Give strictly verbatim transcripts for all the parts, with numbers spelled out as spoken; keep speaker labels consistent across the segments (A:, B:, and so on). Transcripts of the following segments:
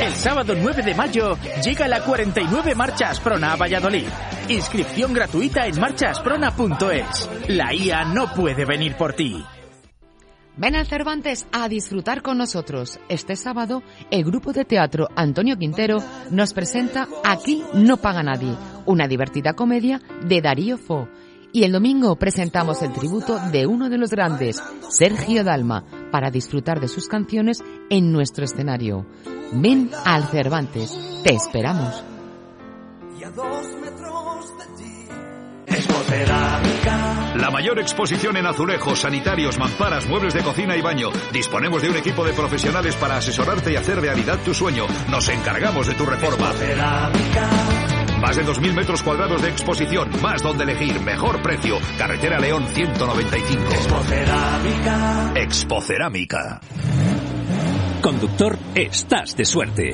A: El sábado nueve de mayo llega la cuarenta y nueve Marcha Asprona a Valladolid. Inscripción gratuita en marcha asprona punto es. La I A no puede venir por ti.
B: Ven al Cervantes a disfrutar con nosotros. Este sábado, el grupo de teatro Antonio Quintero nos presenta Aquí no paga nadie, una divertida comedia de Darío Fo. Y el domingo presentamos el tributo de uno de los grandes, Sergio Dalma, para disfrutar de sus canciones en nuestro escenario. Ven al Cervantes, te esperamos.
C: Y a dos metros de ti. Expocerámica.
D: La mayor exposición en azulejos, sanitarios, mamparas, muebles de cocina y baño. Disponemos de un equipo de profesionales para asesorarte y hacer realidad tu sueño. Nos encargamos de tu reforma.
C: Expocerámica.
D: Más de dos mil metros cuadrados de exposición, más donde elegir, mejor precio. Carretera León ciento noventa y cinco.
C: Expocerámica.
D: Expocerámica.
E: Conductor, estás de suerte.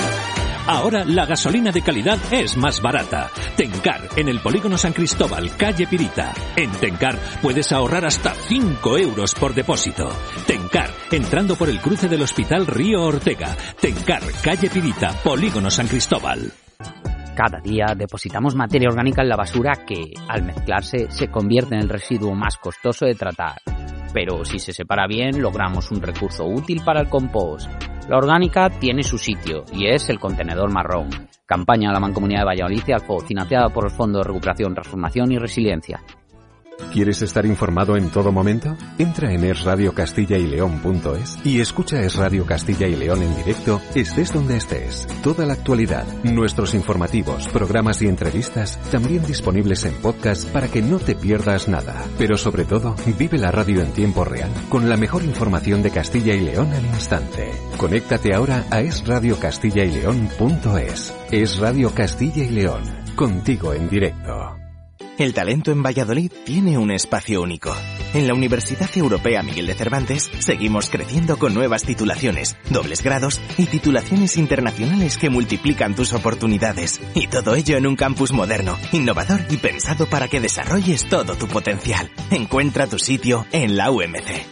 E: Ahora la gasolina de calidad es más barata. Tencar, en el Polígono San Cristóbal, calle Pirita. En Tencar puedes ahorrar hasta cinco euros por depósito. Tencar, entrando por el cruce del Hospital Río Ortega. Tencar, calle Pirita, Polígono San Cristóbal.
F: Cada día depositamos materia orgánica en la basura que, al mezclarse, se convierte en el residuo más costoso de tratar. Pero si se separa bien, logramos un recurso útil para el compost. La orgánica tiene su sitio, y es el contenedor marrón. Campaña de la Mancomunidad de Valladolid y Alfo, financiada por el Fondo de Recuperación, Transformación y Resiliencia.
G: ¿Quieres estar informado en todo momento? Entra en es radio castilla y león punto es y escucha Es Radio Castilla y León en directo, estés donde estés. Toda la actualidad, nuestros informativos, programas y entrevistas, también disponibles en podcast para que no te pierdas nada. Pero sobre todo, vive la radio en tiempo real, con la mejor información de Castilla y León al instante. Conéctate ahora a es radio castilla y león punto es. Es Radio Castilla y León, contigo en directo.
H: El talento en Valladolid tiene un espacio único. En la Universidad Europea Miguel de Cervantes seguimos creciendo con nuevas titulaciones, dobles grados y titulaciones internacionales que multiplican tus oportunidades. Y todo ello en un campus moderno, innovador y pensado para que desarrolles todo tu potencial. Encuentra tu sitio en la U M C.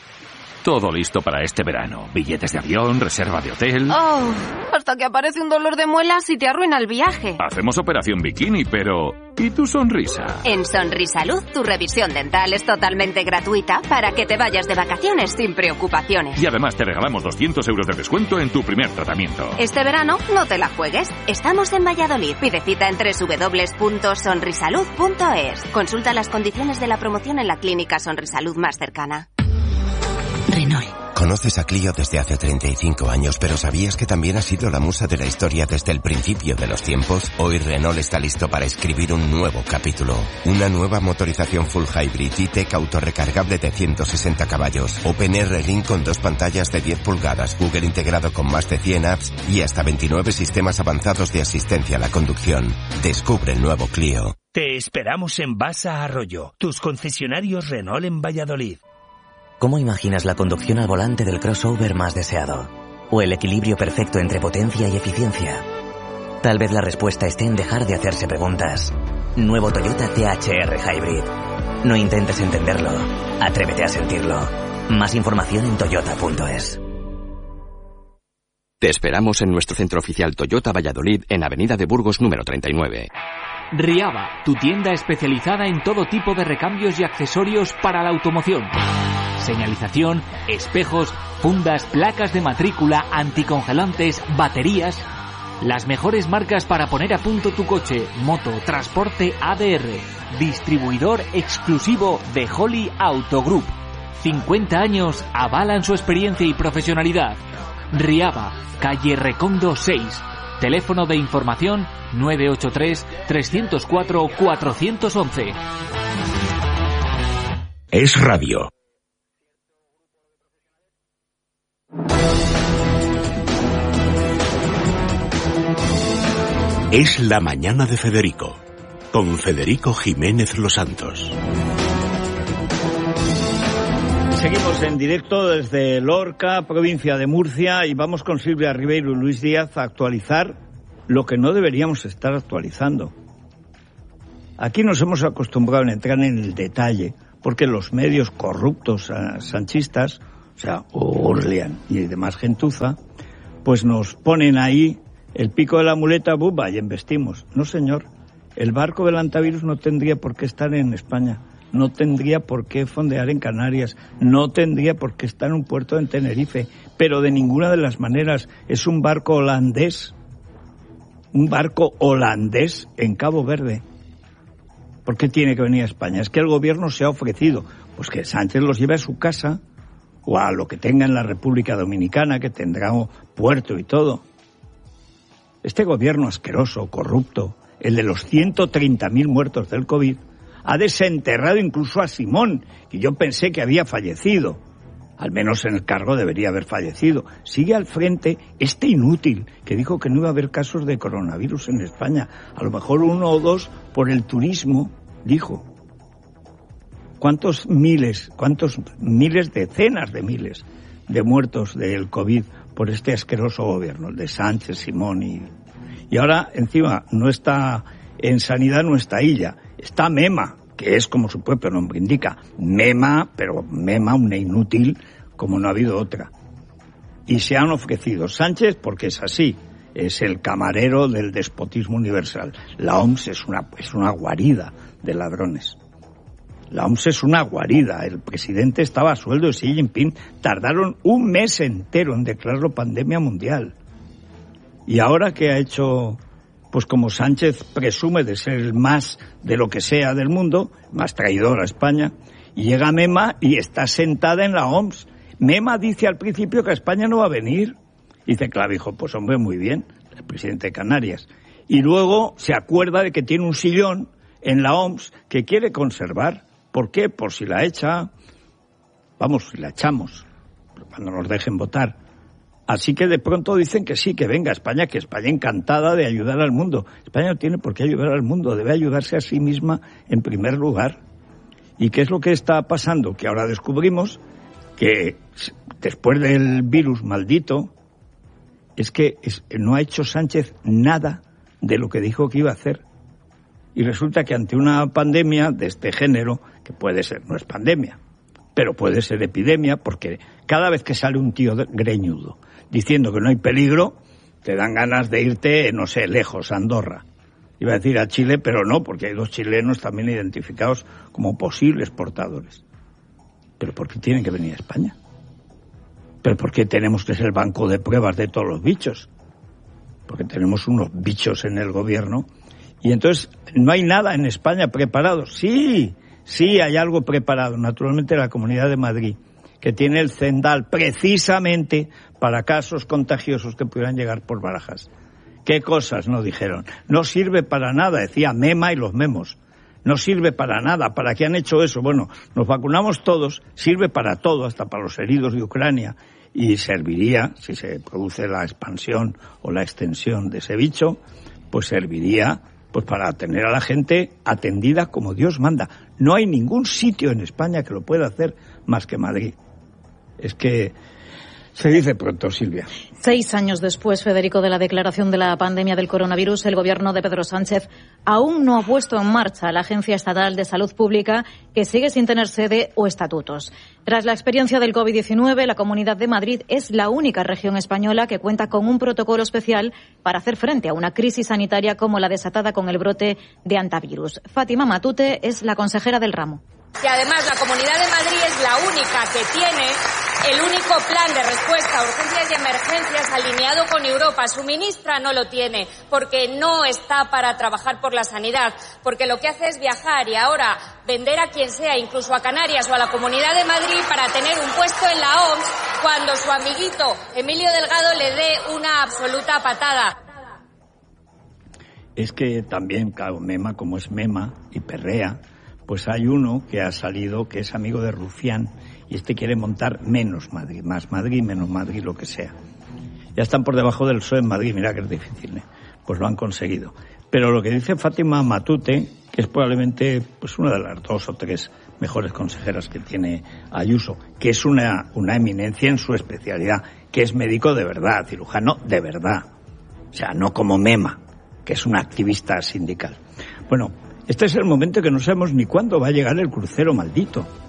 I: Todo listo para este verano. Billetes de avión, reserva de hotel...
J: Oh, hasta que aparece un dolor de muelas y te arruina el viaje.
I: Hacemos operación bikini, pero... ¿y tu sonrisa?
J: En Sonrisalud, tu revisión dental es totalmente gratuita para que te vayas de vacaciones sin preocupaciones.
I: Y además te regalamos doscientos euros de descuento en tu primer tratamiento.
J: Este verano no te la juegues. Estamos en Valladolid. Pide cita en doble u doble u doble u punto sonrisalud punto es. Consulta las condiciones de la promoción en la clínica Sonrisalud más cercana.
K: Renault. Conoces a Clio desde hace treinta y cinco años, pero ¿sabías que también ha sido la musa de la historia desde el principio de los tiempos? Hoy Renault está listo para escribir un nuevo capítulo. Una nueva motorización full hybrid E-Tech autorrecargable de ciento sesenta caballos. OpenR Link con dos pantallas de diez pulgadas, Google integrado con más de cien apps y hasta veintinueve sistemas avanzados de asistencia a la conducción. Descubre el nuevo Clio.
L: Te esperamos en Basa Arroyo, tus concesionarios Renault en Valladolid.
M: ¿Cómo imaginas la conducción al volante del crossover más deseado? ¿O el equilibrio perfecto entre potencia y eficiencia? Tal vez la respuesta esté en dejar de hacerse preguntas. Nuevo Toyota T H R Hybrid. No intentes entenderlo, atrévete a sentirlo. Más información en toyota punto es.
N: Te esperamos en nuestro centro oficial Toyota Valladolid en Avenida de Burgos número treinta y nueve.
O: Riaba, tu tienda especializada en todo tipo de recambios y accesorios para la automoción. Señalización, espejos, fundas, placas de matrícula, anticongelantes, baterías. Las mejores marcas para poner a punto tu coche, moto, transporte A D R. Distribuidor exclusivo de Holly Auto Group. cincuenta años avalan su experiencia y profesionalidad. Riaba, calle Recondo seis. Teléfono de información nueve ocho tres, tres cero cuatro, cuatro uno uno.
E: Es radio. Es la mañana de Federico, con Federico Jiménez Los Santos.
P: Seguimos en directo desde Lorca, provincia de Murcia, y vamos con Silvia Ribeiro y Luis Díaz a actualizar lo que no deberíamos estar actualizando. Aquí nos hemos acostumbrado a entrar en el detalle, porque los medios corruptos sanchistas, o sea, Orlean y demás gentuza, pues nos ponen ahí el pico de la muleta, ¡bumba!, y embestimos. No, señor, el barco del antivirus no tendría por qué estar en España, no tendría por qué fondear en Canarias, no tendría por qué estar en un puerto en Tenerife, pero de ninguna de las maneras. Es un barco holandés, un barco holandés en Cabo Verde. ¿Por qué tiene que venir a España? Es que el gobierno se ha ofrecido, pues que Sánchez los lleve a su casa o a lo que tenga en la República Dominicana, que tendrá un puerto y todo. Este gobierno asqueroso, corrupto, el de los ciento treinta mil muertos del COVID, ha desenterrado incluso a Simón, que yo pensé que había fallecido. Al menos en el cargo debería haber fallecido. Sigue al frente este inútil que dijo que no iba a haber casos de coronavirus en España. A lo mejor uno o dos por el turismo, dijo. ¿Cuántos miles, cuántos miles, decenas de miles de muertos del COVID por este asqueroso gobierno, el de Sánchez, Simón y... Y ahora, encima, no está en sanidad, no está ella, está Mema, que es como su propio nombre indica, Mema, pero Mema, una inútil, como no ha habido otra. Y se han ofrecido Sánchez, porque es así, es el camarero del despotismo universal. La O M S es una, es una guarida de ladrones. La O M S es una guarida. El presidente estaba a sueldo de Xi Jinping. Tardaron un mes entero en declararlo pandemia mundial. Y ahora que ha hecho, pues como Sánchez presume de ser el más de lo que sea del mundo, más traidor a España, y llega Mema y está sentada en la O M S. Mema dice al principio que a España no va a venir. Dice Clavijo, pues hombre, muy bien, el presidente de Canarias. Y luego se acuerda de que tiene un sillón en la O M S que quiere conservar. ¿Por qué? Por si la echa, vamos, si la echamos, cuando nos dejen votar. Así que de pronto dicen que sí, que venga a España, que España encantada de ayudar al mundo. España no tiene por qué ayudar al mundo, debe ayudarse a sí misma en primer lugar. ¿Y qué es lo que está pasando? Que ahora descubrimos que después del virus maldito, es que es, no ha hecho Sánchez nada de lo que dijo que iba a hacer. Y resulta que ante una pandemia de este género, que puede ser, no es pandemia, pero puede ser epidemia, porque cada vez que sale un tío greñudo diciendo que no hay peligro, te dan ganas de irte, no sé, lejos, a Andorra. Iba a decir a Chile, pero no, porque hay dos chilenos también identificados como posibles portadores. ¿Pero por qué tienen que venir a España? ¿Pero por qué tenemos que ser el banco de pruebas de todos los bichos? Porque tenemos unos bichos en el gobierno. Y entonces no hay nada en España preparado. Sí, sí hay algo preparado. Naturalmente la Comunidad de Madrid, que tiene el Cendal precisamente para casos contagiosos que pudieran llegar por Barajas. ¿Qué cosas no dijeron? No sirve para nada, decía Mema y los memos. No sirve para nada. ¿Para qué han hecho eso? Bueno, nos vacunamos todos, sirve para todo, hasta para los heridos de Ucrania. Y serviría, si se produce la expansión o la extensión de ese bicho, pues serviría pues para tener a la gente atendida como Dios manda. No hay ningún sitio en España que lo pueda hacer más que Madrid. Es que se dice pronto, Silvia.
Q: Seis años después, Federico, de la declaración de la pandemia del coronavirus, el gobierno de Pedro Sánchez aún no ha puesto en marcha la Agencia Estatal de Salud Pública, que sigue sin tener sede o estatutos. Tras la experiencia del COVID diecinueve, la Comunidad de Madrid es la única región española que cuenta con un protocolo especial para hacer frente a una crisis sanitaria como la desatada con el brote de antivirus. Fátima Matute es la consejera del ramo.
R: Y además la Comunidad de Madrid es la única que tiene el único plan de respuesta a urgencias y emergencias alineado con Europa. Su ministra no lo tiene porque no está para trabajar por la sanidad, porque lo que hace es viajar y ahora vender a quien sea, incluso a Canarias o a la Comunidad de Madrid, para tener un puesto en la O M S cuando su amiguito Emilio Delgado le dé una absoluta patada.
P: Es que también, claro, Mema, como es Mema y perrea, pues hay uno que ha salido que es amigo de Rufián y este quiere montar menos Madrid, más Madrid, menos Madrid, lo que sea. Ya están por debajo del P S O E en Madrid, mira que es difícil, ¿eh? Pues lo han conseguido. Pero lo que dice Fátima Matute, que es probablemente pues una de las dos o tres mejores consejeras que tiene Ayuso, que es una, una eminencia en su especialidad, que es médico de verdad, cirujano de verdad, o sea, no como Mema, que es una activista sindical. Bueno, este es el momento que no sabemos ni cuándo va a llegar el crucero maldito.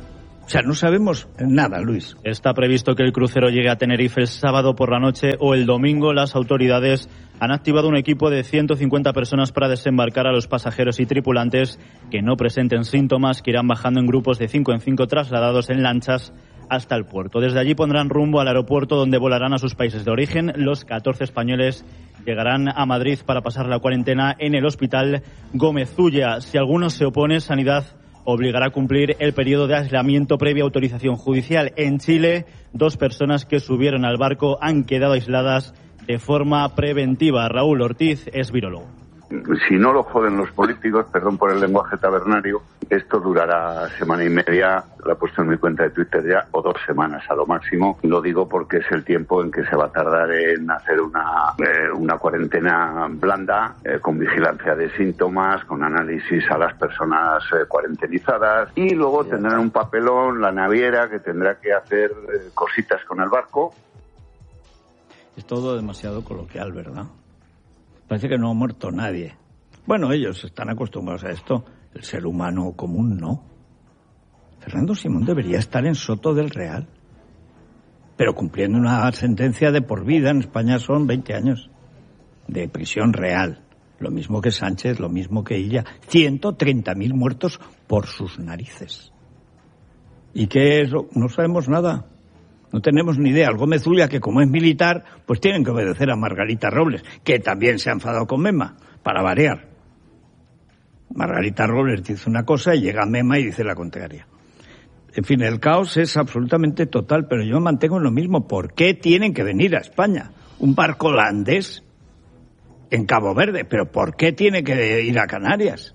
P: O sea, no sabemos nada, Luis.
S: Está previsto que el crucero llegue a Tenerife el sábado por la noche o el domingo. Las autoridades han activado un equipo de ciento cincuenta personas para desembarcar a los pasajeros y tripulantes que no presenten síntomas, que irán bajando en grupos de cinco en cinco, trasladados en lanchas hasta el puerto. Desde allí pondrán rumbo al aeropuerto, donde volarán a sus países de origen. Los catorce españoles llegarán a Madrid para pasar la cuarentena en el Hospital Gómez Ulla. Si alguno se opone, Sanidad obligará a cumplir el periodo de aislamiento previa autorización judicial. En Chile, dos personas que subieron al barco han quedado aisladas de forma preventiva. Raúl Ortiz es virólogo.
T: Si no lo joden los políticos, perdón por el lenguaje tabernario, esto durará semana y media, lo he puesto en mi cuenta de Twitter ya, o dos semanas a lo máximo. Lo digo porque es el tiempo en que se va a tardar en hacer una, eh, una cuarentena blanda, eh, con vigilancia de síntomas, con análisis a las personas eh, cuarentenizadas, y luego tendrán un papelón, la naviera, que tendrá que hacer eh, cositas con el barco.
P: Es todo demasiado coloquial, ¿verdad? Parece que no ha muerto nadie. Bueno, ellos están acostumbrados a esto. El ser humano común no. Fernando Simón debería estar en Soto del Real, pero cumpliendo una sentencia de por vida. En España son veinte años de prisión real. Lo mismo que Sánchez, lo mismo que Illa. ciento treinta mil muertos por sus narices. ¿Y qué es? No sabemos nada. No tenemos ni idea. El Gómez Ulla, que como es militar, pues tienen que obedecer a Margarita Robles, que también se ha enfadado con Mema, para variar. Margarita Robles dice una cosa y llega Mema y dice la contraria. En fin, el caos es absolutamente total, pero yo me mantengo en lo mismo. ¿Por qué tienen que venir a España? Un barco holandés en Cabo Verde, pero ¿por qué tiene que ir a Canarias?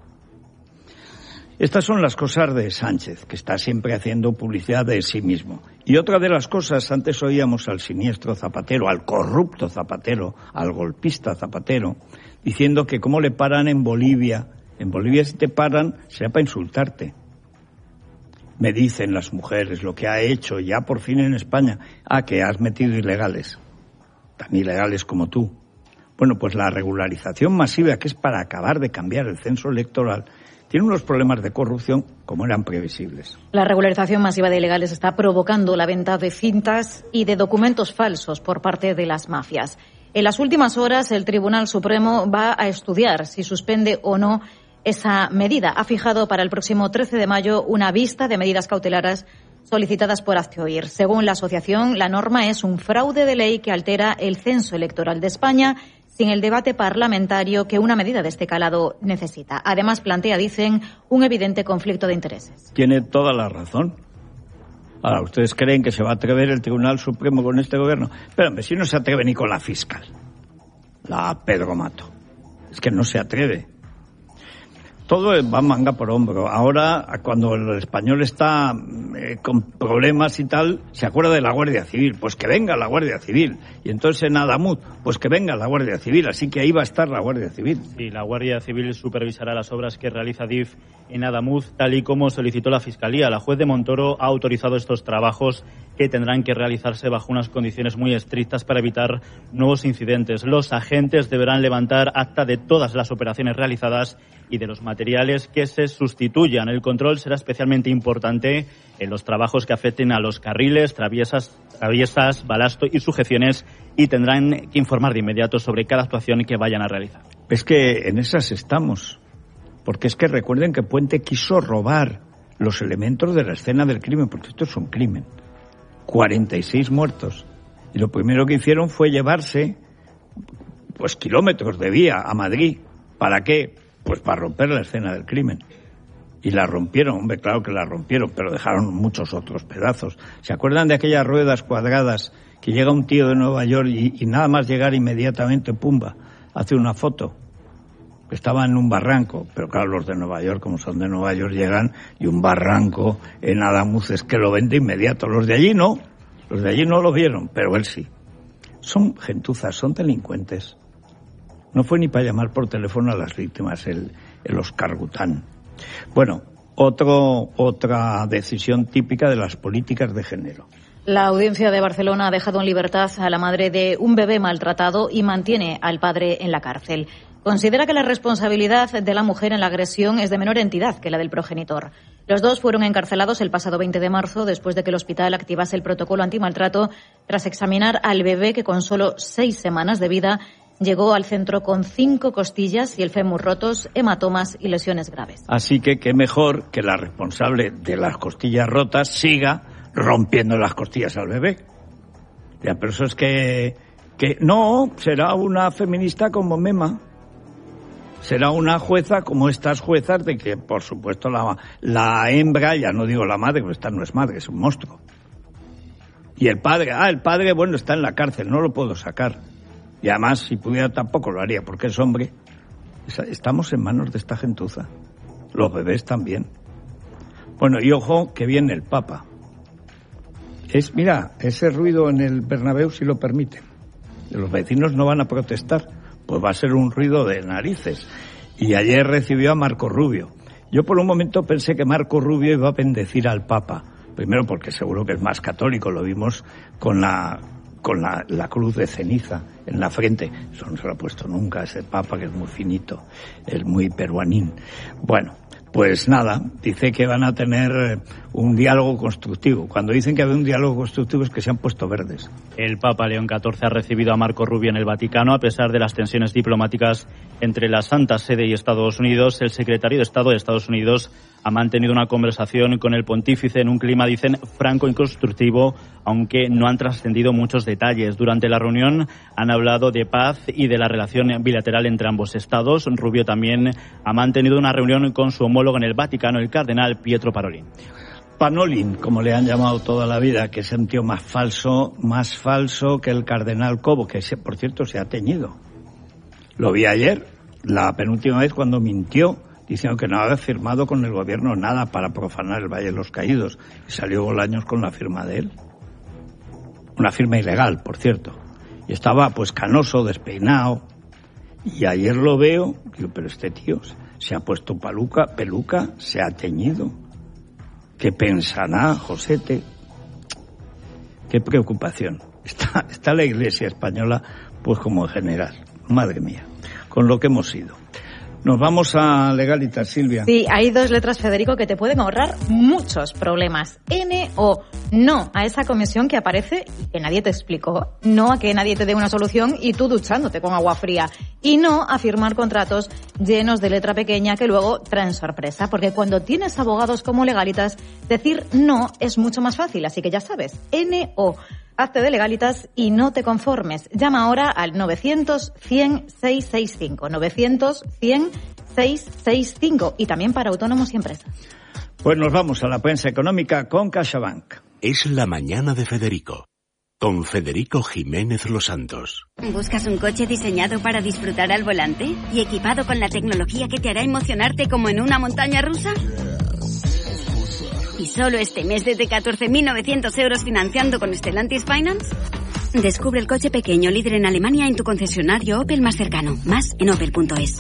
P: Estas son las cosas de Sánchez, que está siempre haciendo publicidad de sí mismo. Y otra de las cosas, antes oíamos al siniestro Zapatero, al corrupto Zapatero, al golpista Zapatero, diciendo que cómo le paran en Bolivia. En Bolivia si te paran será para insultarte. Me dicen las mujeres lo que ha hecho ya por fin en España. Ah, que has metido ilegales, tan ilegales como tú. Bueno, pues la regularización masiva, que es para acabar de cambiar el censo electoral, tiene unos problemas de corrupción como eran previsibles.
Q: La regularización masiva de ilegales está provocando la venta de cintas y de documentos falsos por parte de las mafias. En las últimas horas, el Tribunal Supremo va a estudiar si suspende o no esa medida. Ha fijado para el próximo trece de mayo una vista de medidas cautelares solicitadas por Hazte Oír. Según la asociación, la norma es un fraude de ley que altera el censo electoral de España sin el debate parlamentario que una medida de este calado necesita. Además, plantea, dicen, un evidente conflicto de intereses.
P: Tiene toda la razón. Ahora, ¿ustedes creen que se va a atrever el Tribunal Supremo con este gobierno? Pero, hombre, si no se atreve ni con la fiscal, la Pedro Mato. Es que no se atreve. Todo va manga por hombro. Ahora, cuando el español está eh, con problemas y tal, se acuerda de la Guardia Civil. Pues que venga la Guardia Civil. Y entonces en Adamuz, pues que venga la Guardia Civil. Así que ahí va a estar la Guardia Civil.
S: Sí, la Guardia Civil supervisará las obras que realiza D I F en Adamuz, tal y como solicitó la Fiscalía. La juez de Montoro ha autorizado estos trabajos que tendrán que realizarse bajo unas condiciones muy estrictas para evitar nuevos incidentes. Los agentes deberán levantar acta de todas las operaciones realizadas y de los materiales que se sustituyan. El control será especialmente importante en los trabajos que afecten a los carriles, traviesas, traviesas, balasto y sujeciones, y tendrán que informar de inmediato sobre cada actuación que vayan a realizar.
P: Es que en esas estamos, porque es que recuerden que Puente quiso robar los elementos de la escena del crimen, porque esto es un crimen. cuarenta y seis muertos. Y lo primero que hicieron fue llevarse pues kilómetros de vía a Madrid. ¿Para qué? Pues para romper la escena del crimen. Y la rompieron, hombre, claro que la rompieron, pero dejaron muchos otros pedazos. ¿Se acuerdan de aquellas ruedas cuadradas que llega un tío de Nueva York y, y nada más llegar inmediatamente, pumba, hace una foto? Estaba en un barranco, pero claro, los de Nueva York, como son de Nueva York, llegan y un barranco en Adamuz es que lo ven de inmediato. Los de allí no, los de allí no lo vieron, pero él sí. Son gentuzas, son delincuentes. No fue ni para llamar por teléfono a las víctimas el, el Oscar Gután. Bueno, otro, otra decisión típica de las políticas de género.
Q: La audiencia de Barcelona ha dejado en libertad a la madre de un bebé maltratado y mantiene al padre en la cárcel. considera que la responsabilidad de la mujer en la agresión es de menor entidad que la del progenitor. Los dos fueron encarcelados el pasado veinte de marzo después de que el hospital activase el protocolo antimaltrato tras examinar al bebé que con solo seis semanas de vida llegó al centro con cinco costillas y el fémur rotos, hematomas y lesiones graves.
P: Así que qué mejor que la responsable de las costillas rotas siga rompiendo las costillas al bebé. Ya, pero eso es que, que no, será una feminista como Mema. Será una jueza como estas juezas de que, por supuesto, la, la hembra, ya no digo la madre, porque esta no es madre, es un monstruo. Y el padre, ah, el padre, bueno, está en la cárcel, no lo puedo sacar. Y además, si pudiera tampoco lo haría, porque es hombre. Estamos en manos de esta gentuza. Los bebés también. Bueno, y ojo, que viene el Papa. Es, mira, ese ruido en el Bernabéu si lo permiten. Los vecinos no van a protestar, pues va a ser un ruido de narices. Y ayer recibió a Marco Rubio. Yo por un momento pensé que Marco Rubio iba a bendecir al Papa. Primero porque seguro que es más católico, lo vimos con la... con la, la cruz de ceniza en la frente. Eso no se lo ha puesto nunca ese Papa, que es muy finito, es muy peruanín. Bueno, pues nada, dice que van a tener un diálogo constructivo. Cuando dicen que hay un diálogo constructivo es que se han puesto verdes.
S: El Papa León catorce ha recibido a Marco Rubio en el Vaticano a pesar de las tensiones diplomáticas entre la Santa Sede y Estados Unidos. El secretario de Estado de Estados Unidos ha mantenido una conversación con el pontífice en un clima, dicen, franco y constructivo, aunque no han trascendido muchos detalles. Durante la reunión han hablado de paz y de la relación bilateral entre ambos estados. Rubio también ha mantenido una reunión con su homólogo en el Vaticano, el cardenal Pietro Parolin.
P: Panolin, como le han llamado toda la vida, que es un tío más falso, más falso que el cardenal Cobo, que por cierto se ha teñido. Lo vi ayer, la penúltima vez cuando mintió, diciendo que no había firmado con el gobierno nada para profanar el Valle de los Caídos. Y salió Bolaños con la firma de él. Una firma ilegal, por cierto. Y estaba pues canoso, despeinado. Y ayer lo veo, digo, pero este tío se ha puesto peluca, peluca, se ha teñido. ¿Qué pensará, Josete? Qué preocupación. Está, está la Iglesia española pues como en general. Madre mía, con lo que hemos sido. Nos vamos a Legalitas, Silvia.
Q: Sí, hay dos letras, Federico, que te pueden ahorrar muchos problemas. N o no a esa comisión que aparece y que nadie te explicó. No a que nadie te dé una solución y tú duchándote con agua fría. Y no a firmar contratos llenos de letra pequeña que luego traen sorpresa. Porque cuando tienes abogados como Legalitas, decir no es mucho más fácil. Así que ya sabes, N o. Hazte de Legalitas y no te conformes. Llama ahora al novecientos, cien, seiscientos sesenta y cinco. novecientos, cien, seiscientos sesenta y cinco. Y también para autónomos y empresas.
P: Pues nos vamos a la prensa económica con CaixaBank.
U: Es la mañana de Federico. Con Federico Jiménez Los Santos.
V: ¿Buscas un coche diseñado para disfrutar al volante? ¿Y equipado con la tecnología que te hará emocionarte como en una montaña rusa? ¿Y solo este mes desde catorce mil novecientos euros financiando con Stellantis Finance? Descubre el coche pequeño líder en Alemania en tu concesionario Opel más cercano. Más en opel punto es.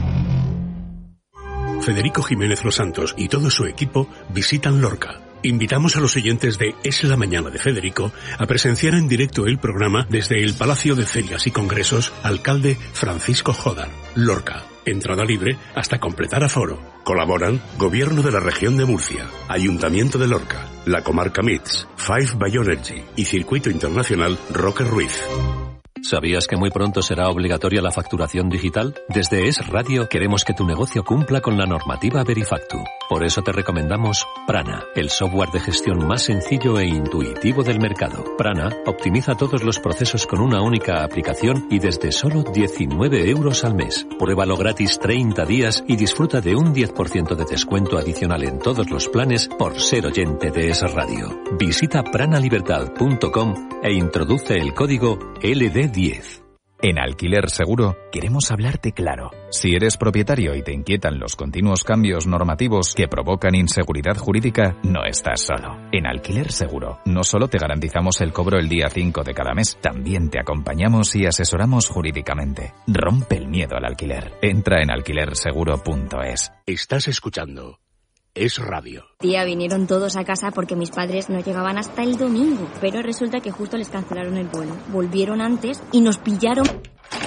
U: Federico Jiménez Los Santos y todo su equipo visitan Lorca. Invitamos a los oyentes de Es la Mañana de Federico a presenciar en directo el programa desde el Palacio de Ferias y Congresos Alcalde Francisco Jodar, Lorca. Entrada libre hasta completar aforo. Colaboran Gobierno de la Región de Murcia, Ayuntamiento de Lorca, la Comarca M I T S, Five Bioenergy y Circuito Internacional Roque Ruiz.
E: ¿Sabías que muy pronto será obligatoria la facturación digital? Desde Es Radio queremos que tu negocio cumpla con la normativa Verifactu. Por eso te recomendamos Prana, el software de gestión más sencillo e intuitivo del mercado. Prana optimiza todos los procesos con una única aplicación y desde solo diecinueve euros al mes. Pruébalo gratis treinta días y disfruta de un diez por ciento de descuento adicional en todos los planes por ser oyente de Es Radio. Visita pranalibertad punto com e introduce el código L D diez.
W: En Alquiler Seguro queremos hablarte claro. Si eres propietario y te inquietan los continuos cambios normativos que provocan inseguridad jurídica, no estás solo. En Alquiler Seguro no solo te garantizamos el cobro el día cinco de cada mes, también te acompañamos y asesoramos jurídicamente. Rompe el miedo al alquiler. Entra en alquiler seguro punto es.
U: Estás escuchando Es Radio.
X: Tía, vinieron todos a casa porque mis padres no llegaban hasta el domingo, pero resulta que justo les cancelaron el vuelo. Volvieron antes y nos pillaron.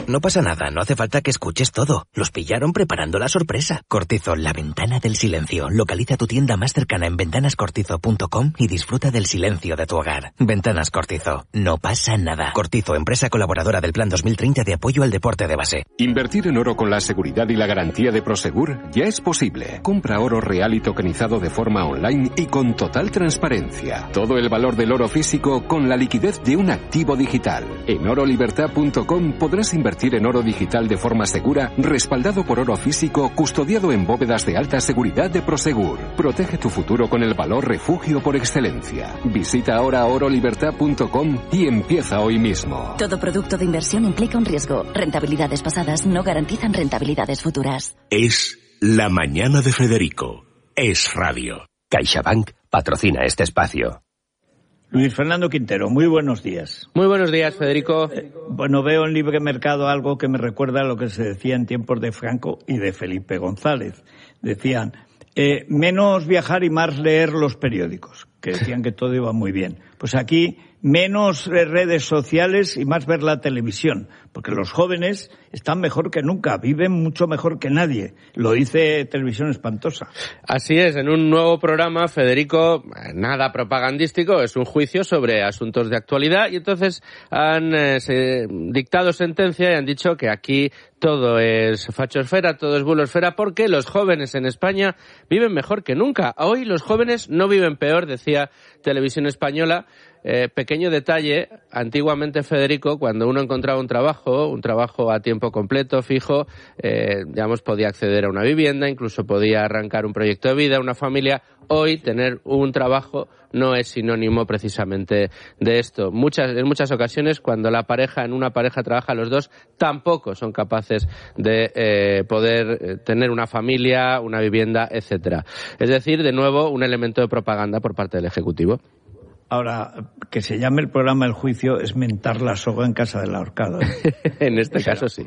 M: no pasa nada, no hace falta que escuches todo. Los pillaron preparando la sorpresa. Cortizo, la ventana del silencio. Localiza tu tienda más cercana en ventanas cortizo punto com y disfruta del silencio de tu hogar. Ventanas Cortizo, no pasa nada. Cortizo, empresa colaboradora del Plan dos mil treinta de apoyo al deporte de base.
G: Invertir en oro con la seguridad y la garantía de Prosegur ya es posible. Compra oro real y tokenizado de forma online y con total transparencia. Todo el valor del oro físico con la liquidez de un activo digital. En oro libertad punto com podrás invertir en oro digital de forma segura, respaldado por oro físico, custodiado en bóvedas de alta seguridad de Prosegur. Protege tu futuro con el valor refugio por excelencia. Visita ahora oro libertad punto com y empieza hoy mismo.
A: Todo producto de inversión implica un riesgo. Rentabilidades pasadas no garantizan rentabilidades futuras.
U: Es La Mañana de Federico. Es radio.
B: CaixaBank patrocina este espacio.
P: Luis Fernando Quintero, muy buenos días.
C: Muy buenos días, Federico.
P: Eh, bueno, veo en Libre Mercado algo que me recuerda a lo que se decía en tiempos de Franco y de Felipe González. Decían, eh, menos viajar y más leer los periódicos, que decían que todo iba muy bien. Pues aquí, menos redes sociales y más ver la televisión, porque los jóvenes están mejor que nunca, viven mucho mejor que nadie. Lo dice Televisión Espantosa.
C: Así es, en un nuevo programa, Federico, nada propagandístico, es un juicio sobre asuntos de actualidad y entonces han eh, se, dictado sentencia y han dicho que aquí todo es fachosfera, todo es bulosfera, porque los jóvenes en España viven mejor que nunca. Hoy los jóvenes no viven peor, decía Televisión Española. Eh, pequeño detalle, antiguamente, Federico, cuando uno encontraba un trabajo, un trabajo a tiempo completo, fijo, eh, digamos, podía acceder a una vivienda, incluso podía arrancar un proyecto de vida, una familia. Hoy, tener un trabajo no es sinónimo precisamente de esto. Muchas, en muchas ocasiones, cuando la pareja, en una pareja trabaja los dos, tampoco son capaces de eh, poder tener una familia, una vivienda, etcétera. Es decir, de nuevo, un elemento de propaganda por parte del Ejecutivo.
P: Ahora, que se llame el programa El Juicio es mentar la soga en casa del ahorcado, ¿eh?
C: En este caso sí.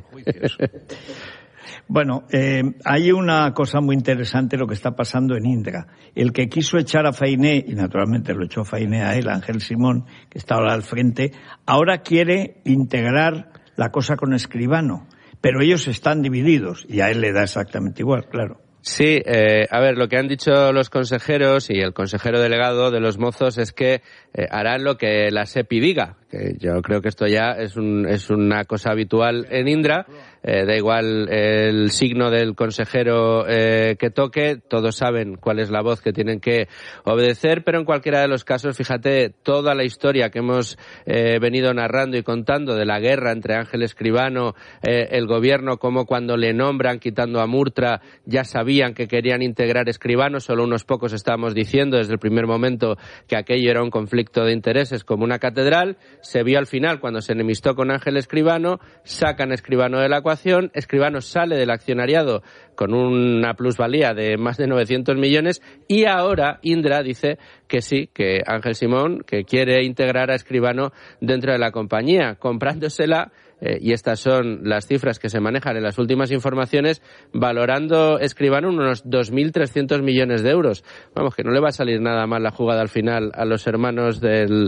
P: Bueno, eh, hay una cosa muy interesante lo que está pasando en Indra. El que quiso echar a Fainé, y naturalmente lo echó Fainé a él, Ángel Simón, que está ahora al frente, ahora quiere integrar la cosa con Escribano, pero ellos están divididos y a él le da exactamente igual, claro.
C: Sí, eh, a ver, lo que han dicho los consejeros y el consejero delegado de los mozos es que eh, harán lo que la SEPI diga, que yo creo que esto ya es, un, es una cosa habitual en Indra. Eh, da igual el signo del consejero eh, que toque, todos saben cuál es la voz que tienen que obedecer, pero en cualquiera de los casos, fíjate, toda la historia que hemos eh, venido narrando y contando de la guerra entre Ángel Escribano, eh, el gobierno, como cuando le nombran quitando a Murtra, ya sabían que querían integrar Escribano, solo unos pocos estábamos diciendo desde el primer momento que aquello era un conflicto de intereses como una catedral. Se vio al final cuando se enemistó con Ángel Escribano, sacan a Escribano de la ecuación, Escribano sale del accionariado con una plusvalía de más de novecientos millones y ahora Indra dice que sí, que Ángel Simón, que quiere integrar a Escribano dentro de la compañía, comprándosela, eh, y estas son las cifras que se manejan en las últimas informaciones, valorando Escribano unos dos mil trescientos millones de euros. Vamos, que no le va a salir nada mal la jugada al final a los hermanos del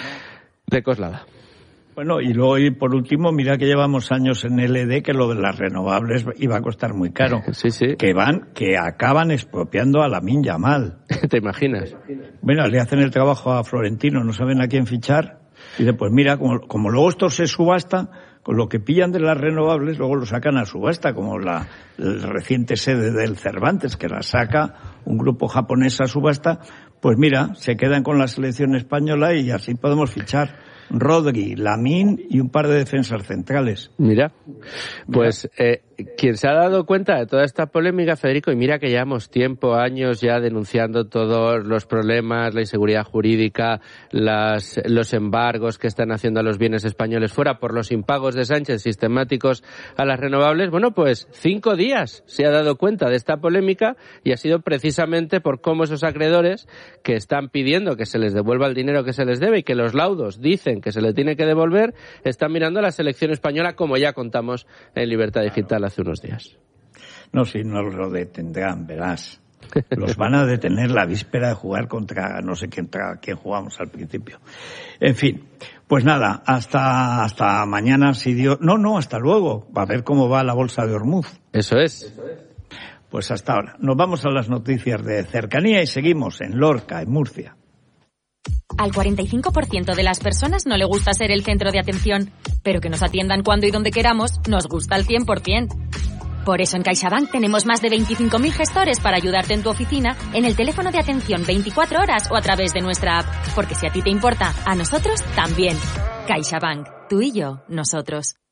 C: de Coslada.
P: Bueno, y luego, y por último, mira que llevamos años en L E D que lo de las renovables iba a costar muy caro.
C: Sí, sí.
P: Que van, que acaban expropiando a Lamine Yamal.
C: ¿Te imaginas?
P: Bueno, le hacen el trabajo a Florentino, no saben a quién fichar. Y dice, pues mira, como, como luego esto se subasta, con lo que pillan de las renovables, luego lo sacan a subasta, como la el reciente sede del Cervantes, que la saca un grupo japonés a subasta. Pues mira, se quedan con la selección española y así podemos fichar Rodri, Lamine y un par de defensas centrales.
C: Mira, pues eh, quien se ha dado cuenta de toda esta polémica, Federico, y mira que llevamos tiempo, años ya denunciando todos los problemas, la inseguridad jurídica, las, los embargos que están haciendo a los bienes españoles fuera por los impagos de Sánchez sistemáticos a las renovables. Bueno, pues cinco días se ha dado cuenta de esta polémica y ha sido precisamente por cómo esos acreedores que están pidiendo que se les devuelva el dinero que se les debe y que los laudos dicen que se le tiene que devolver, están mirando a la selección española, como ya contamos en Libertad Digital hace unos días.
P: No, si no lo detendrán, verás. Los van a detener la víspera de jugar contra no sé quién, contra quién jugamos al principio. En fin, pues nada, hasta hasta mañana si Dios... No, no, hasta luego. Va a ver cómo va la bolsa de Ormuz.
C: Eso es.
P: Pues hasta ahora. Nos vamos a las noticias de cercanía y seguimos en Lorca, en Murcia.
D: Al cuarenta y cinco por ciento de las personas no le gusta ser el centro de atención, pero que nos atiendan cuando y donde queramos nos gusta al cien por ciento. Por eso en CaixaBank tenemos más de veinticinco mil gestores para ayudarte en tu oficina, en el teléfono de atención veinticuatro horas o a través de nuestra app. Porque si a ti te importa, a nosotros también. CaixaBank. Tú y yo, nosotros.